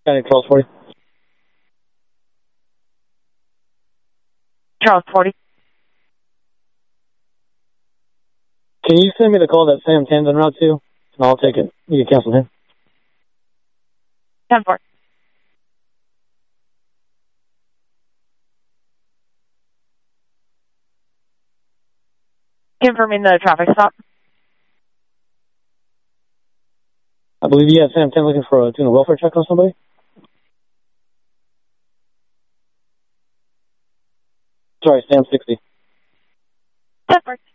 County 1240. Charles 40. Can you send me the call that Sam 10's en route to? And I'll take it. You can cancel him. 10-4. Confirming the traffic stop. I believe you have Sam 10 looking for doing a welfare check on somebody. Sorry, Sam 60. 10-4.